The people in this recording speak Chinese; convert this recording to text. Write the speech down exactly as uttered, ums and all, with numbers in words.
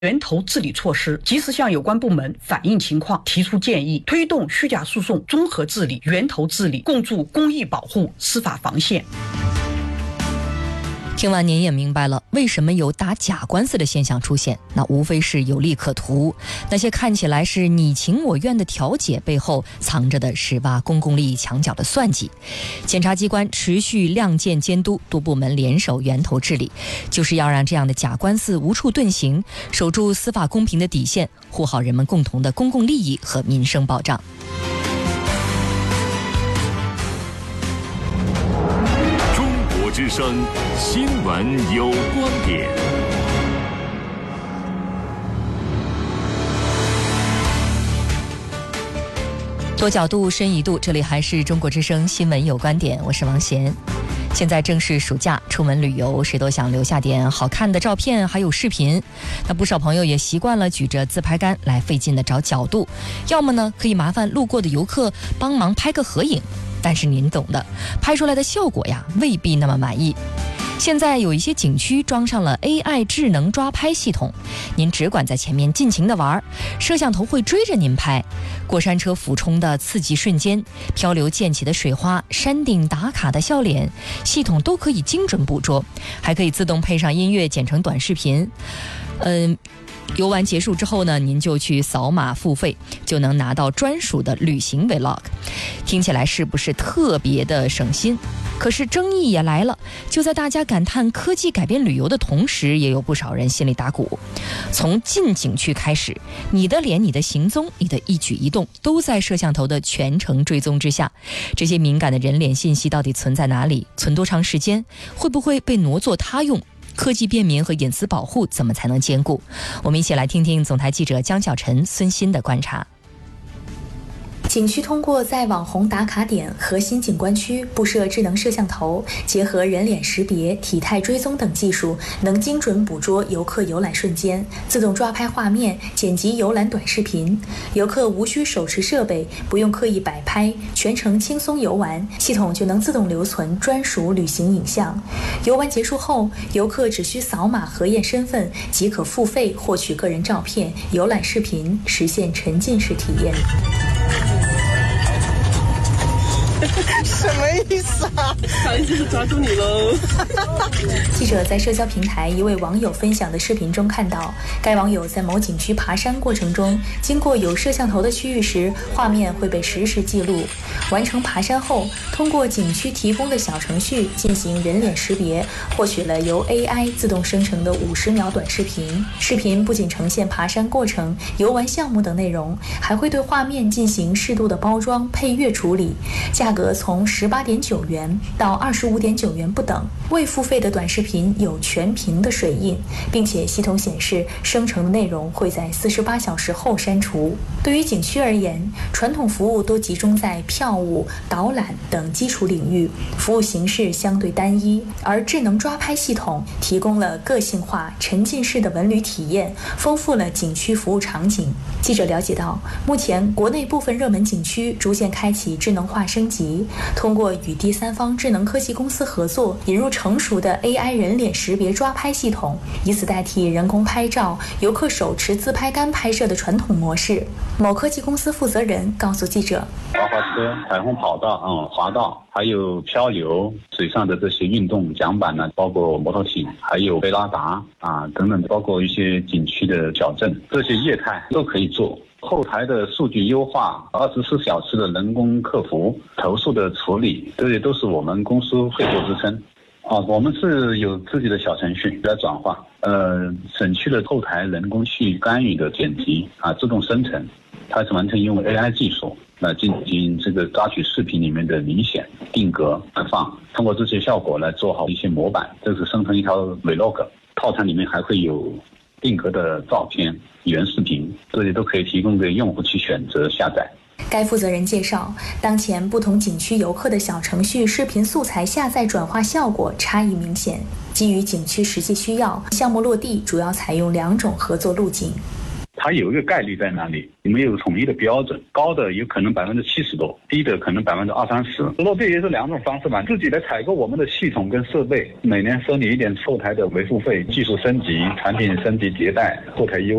源头治理措施，及时向有关部门反映情况，提出建议，推动虚假诉讼综合治理、源头治理，共筑公益保护司法防线。 听完您也明白了为什么有打假官司的现象出现，那无非是有利可图。那些看起来是你情我愿的调解，背后藏着的是挖公共利益墙角的算计。检察机关持续亮剑监督，多部门联手源头治理，就是要让这样的假官司无处遁形，守住司法公平的底线，护好人们共同的公共利益和民生保障。 之声新闻有观点。 多角度深一度，这里还是中国之声新闻有观点，我是王贤。现在正是暑假，出门旅游谁都想留下点好看的照片还有视频，那不少朋友也习惯了举着自拍杆来费劲的找角度，要么呢可以麻烦路过的游客帮忙拍个合影，但是您懂的，拍出来的效果呀未必那么满意。现在有一些景区装上了 A I 智能抓拍系统，您只管在前面尽情的玩，摄像头会追着您拍。过山车俯冲的刺激瞬间，漂流溅起的水花，山顶打卡的笑脸，系统都可以精准捕捉，还可以自动配上音乐剪成短视频。嗯。游玩结束之后呢，您就去扫码付费，就能拿到专属的旅行 Vlog。 听起来是不是特别的省心？可是争议也来了，就在大家感叹科技改变旅游的同时，也有不少人心里打鼓。从进景区开始，你的脸、你的行踪、你的一举一动都在摄像头的全程追踪之下。这些敏感的人脸信息到底存在哪里？存多长时间？会不会被挪作他用？科技便民和隐私保护怎么才能兼顾？我们一起来听听总台记者江晓晨、孙鑫的观察。 景区通过在网红打卡点、核心景观区布设智能摄像头，结合人脸识别、体态追踪等技术，能精准捕捉游客游览瞬间，自动抓拍画面，剪辑游览短视频。游客无需手持设备，不用刻意摆拍，全程轻松游玩，系统就能自动留存专属旅行影像。游玩结束后，游客只需扫码核验身份，即可付费获取个人照片、游览视频，实现沉浸式体验。 什么意思啊？不好意思，抓住你喽！ 记者在社交平台一位网友分享的视频中看到，该网友在某景区爬山过程中，经过有摄像头的区域时，画面会被实时记录。完成爬山后，通过景区提供的小程序进行人脸识别，获取了由 A I 自动生成的五十秒短视频。视频不仅呈现爬山过程、游玩项目等内容，还会对画面进行适度的包装、配乐处理。价格从十八点九元到二十五点九元不等。未付费的短视频有全屏的水印，并且系统显示生成的内容会在四十八小时后删除。对于景区而言，传统服务都集中在票务、导览等基础领域，服务形式相对单一，而智能抓拍系统提供了个性化、沉浸式的文旅体验，丰富了景区服务场景。记者了解到，目前国内部分热门景区逐渐开启智能化升级，通过与第三方智能科技公司合作，引入成熟的 A I 人脸识别抓拍系统，以此代替人工拍照、游客手持自拍杆拍摄的传统模式。某科技公司负责人告诉记者， 滑滑车、彩虹跑道、嗯，滑道，还有漂流、水上的这些运动桨板呢，包括摩托艇，还有贝拉达啊等等，包括一些景区的小镇，这些业态都可以做。后台的数据优化，二十四小时的人工客服、投诉的处理，这些都是我们公司会做支撑。啊，我们是有自己的小程序来转化，呃，省去了后台人工去干预的剪辑啊，自动生成，它是完全用 A I 技术来进行这个抓取视频里面的明显、定格、放，通过这些效果来做好一些模板，这是生成一条 Vlog， 套餐里面还会有定格的照片、原视频，这些都可以提供给用户去选择下载。 该负责人介绍，当前不同景区游客的小程序视频素材下载转化效果差异明显。基于景区实际需要，项目落地主要采用两种合作路径。 它有一个概率在那里，没有统一的标准，高的有可能百分之七十多，低的可能百分之二三十。不过这也是两种方式吧，自己来采购我们的系统跟设备，每年收你一点后台的维护费，技术升级、产品升级迭代、后台优